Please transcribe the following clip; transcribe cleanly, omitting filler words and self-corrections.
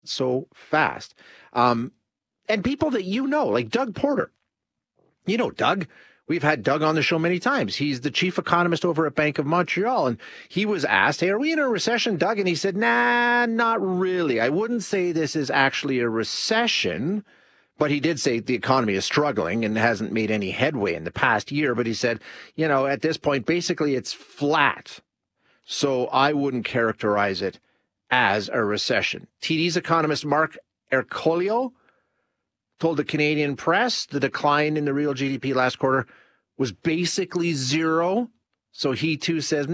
so fast. And people that you know, like Doug Porter. You know Doug. We've had Doug on the show many times. He's the chief economist over at Bank of Montreal. And he was asked, hey, are we in a recession, Doug? And he said, nah, not really. I wouldn't say this is actually a recession. But he did say the economy is struggling and hasn't made any headway in the past year. But he said, at this point, basically it's flat. So I wouldn't characterize it as a recession. TD's economist Mark Ercolio told the Canadian press the decline in the real GDP last quarter was basically zero. So he too says,